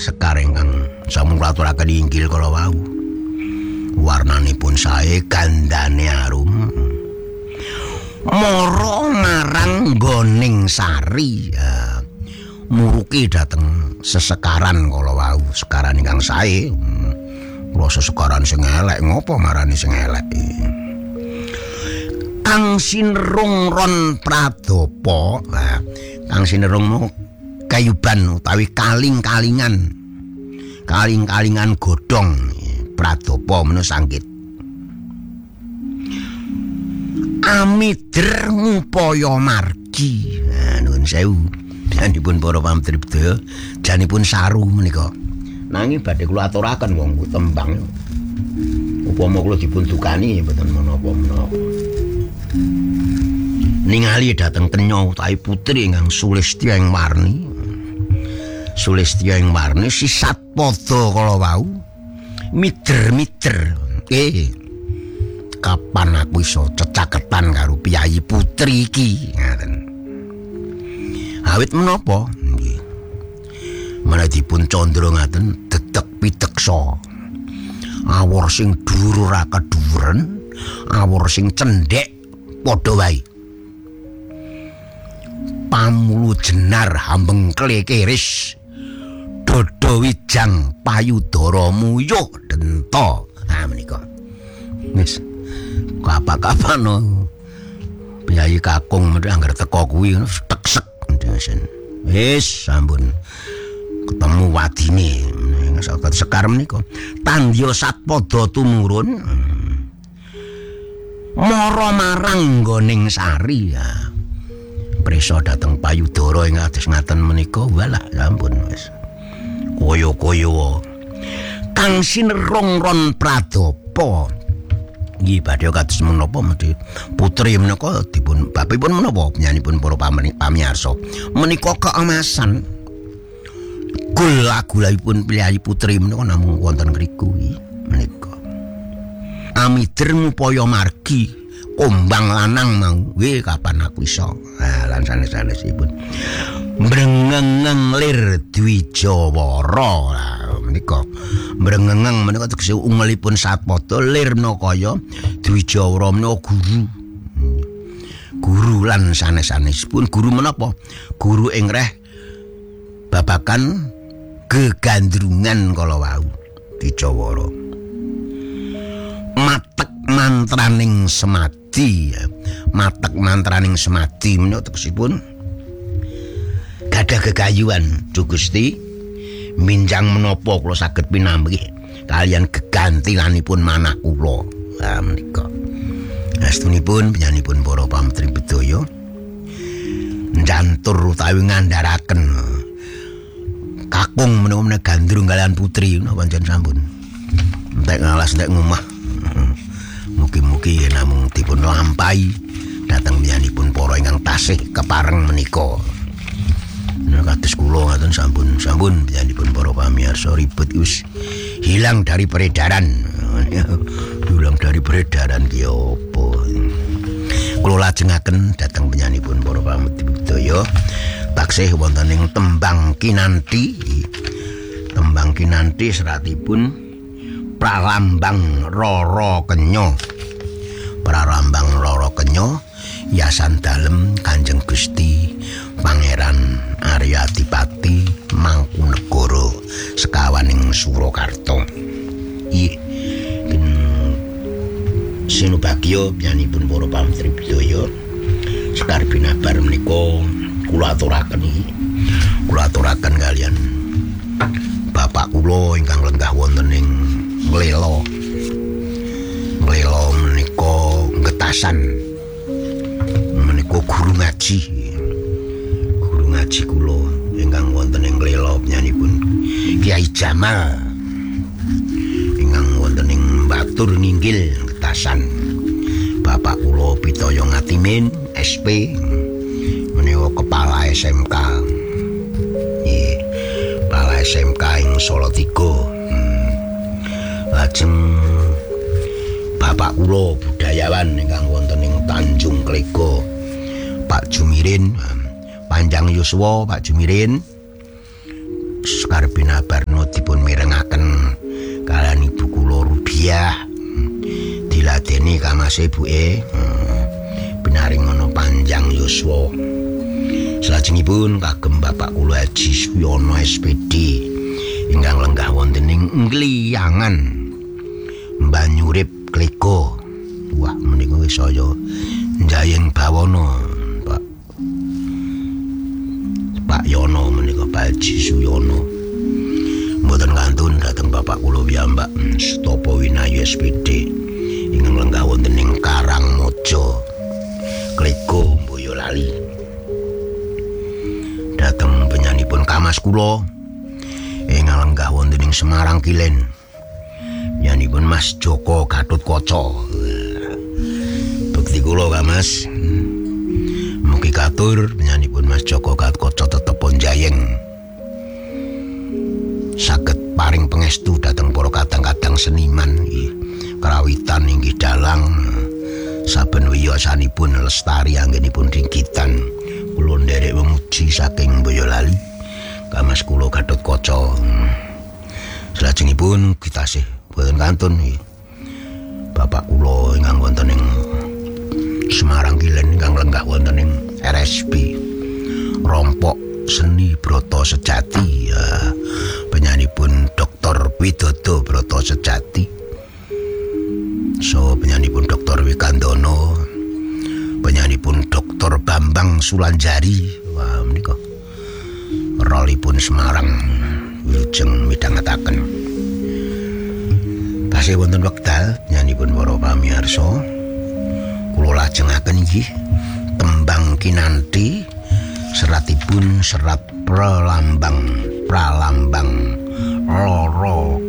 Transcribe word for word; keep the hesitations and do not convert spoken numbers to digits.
Sekar ingkang sampun aturaken inggil kala wau. Warnanipun sae, gandane arum. Mara marang nggoning sari. Ya, muruki dhateng sesekaran kala wau, sekaran ingkang sae. Kula sesekaran sing elek ngopo marani sing elek. Kang Sinrung Ron Pradopo, nah, Kang Sinrung kayuban utawi kaling-kalingan. Kaling-kalingan godhong Pradopo menawa sanggit. Amidr ngupaya margi. Nah, nuwun sewu. Janipun para pamrih budaya, janipun saru menika. Nanging badhe kula aturaken wong tembang. Upama kula dipun dukani mboten menapa-menapa. Ningali dhateng kenya utawi putri ingkang Sulistya ing warni. Sulistya ing warni sisat padha kala wau. Mider-mider. Eh. Kapan aku iso cecaketan karo piyayi putri iki? Ngaten. Awit menapa? Nggih. Menawi dipun candra ngaten dedeg piteksa. Awor sing dhuwur ora kedhuwuren, awor sing cendhek padha wae. Pamulu jenar hambeng klekeris. Dodo wijang payudara muyuh denta. Ha menika. Wis kapan-kapan no. Piyayi kakung anggar teko kuwi teksek ndesen. Wis sampun ketemu wadine sakat sekar menika. Tandya satpada tumurun. Mara marang nggoning sari ya. Prisa dhateng payudara ing atus ngaten menika walah sampun wis. Koyo-koyo. Kang Sinrung Ron Pradopo. Nggih badhe kados menapa mesti putri menika dipun bapipun menapa nyanipun para pamirsa. Menika keemasan. Gula-gulaipun piyayi putri menika namung wonten ngriku menika. Amidr ngupaya margi kombang lanang mau. Nggih kapan aku iso. Nah, lan sanes-sanesipun. Mrengengeng lir Dwijawara. Menika mrengengeng menika tegese ungelipun satpada lir nakaya Dwijawara menika guru. Guru lan sanes-sanesipun guru menapa? Guru ing reh babakan gegandrungan kala wau Dwijawara. Matek mantraning semadi, matek mantraning semadi menika tegesipun gadah gegayuhan Duh Gusti. Minjang menapa kula saged pinamrih kalian gegantinganipun manah kula. Ha menika. Astunipun penyanipun para pamrih budaya njantur utawi ngandharaken kakung menawa gandrung kalian putri napa pancen sampun. Entek ngalas entek ngomah. Mugi-mugi namung dipun lampahi dhateng penyanipun para ingkang tasih kepareng menika. Nah, kados kula ngaten sampun sampun penyanipun para pamirsa ribet wis hilang dari peredaran. Hilang dari peredaran ki apa? Kula lajengaken dhateng penyanipun para pamrih budaya taksih wonten ing tembang kinanti. Tembang kinanti seratipun Pralambang Rara Kenya. Pralambang Rara Kenya yasan dalem Kanjeng Gusti Pangeran Aryadipati Mangkunegara sekawaning Surakarta. Nggih. Sinubagya pyanipun para pamrih budaya sekar binabar menika kula aturaken iki. Kula aturaken kalian bapak kula ingkang lenggah wonten ing Nglela. Nglela menika ngetasan. Menika guru ngaji. Guru ngaji kula ingkang wonten ing Nglela penyanipun Kyai Jamal. Ingkang wonten ing Batur Ninggil ngetasan. Bapak kula Pitaya Ngatimin S P menika kepala S M K. Nggih. Kepala S M K ing Salatiga. Hmm. Lajeng bapak kula budayawan ingkang wonten ing Tanjung Klego. Pak Jumirin panjang yuswa Pak Jumirin sekar binabarno mirengaken kaliyan ibu kula Rubiah diladeni kamas ibuke benaring ngono panjang yuswa. Salajengipun kagem bapak kula Haji Suyono S P D ingkang lenggah wonten ing Ngliyangan Banyurip Klego. Wah menika wis saya njayeng bawana Pak Pak Yono menika Pak Haji Suyono. Mboten kantun dhateng bapak kula piyambak Stopo Winayu S P D ingkang lenggah wonten ing Karangmojo Klego Boyolali. Dhateng penyanipun kamas kula ingkang lenggah wonten ing Semarang Kilen. Nyanipun Mas Joko Gatotkaca. Bekti kula Kamas. Mugi katur penyanipun Mas Joko Gatotkaca tetep njayeng. Saged paring pangestu dhateng para kadang-kadang seniman karawitan inggih dalang saben wiyosanipun lestari anggenipun ringkitan kula nderek memuji saking Boyolali Kamas kula Gatotkaca. Salajengipun kita sih boten kantun bapak kula ingkang wonten ing Semarang Kilen ingkang lenggah wonten ing R S P Rompok Seni Broto Sejati ya, penyanipun Doktor Widodo Broto Sejati. So penyanipun Doktor Wikandono, penyanipun Doktor Bambang Sulanjari. Wah menika rolipun Semarang wilujeng midhangetaken. Tasih wonten wekdal nyanipun para pamirsa kula lajengaken inggih tembang kinanthi seratipun serat pralambang pralambang loro